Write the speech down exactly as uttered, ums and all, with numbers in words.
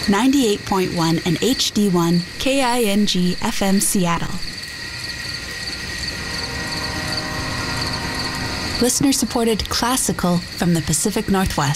ninety-eight point one and H D one K I N G F M Seattle. Listener-supported classical from the Pacific Northwest.